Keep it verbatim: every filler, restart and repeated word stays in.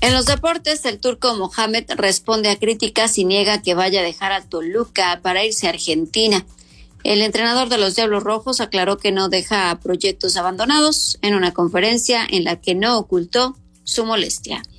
En los deportes, el turco Mohamed responde a críticas y niega que vaya a dejar a Toluca para irse a Argentina. El entrenador de los Diablos Rojos aclaró que no deja proyectos abandonados en una conferencia en la que no ocultó su molestia.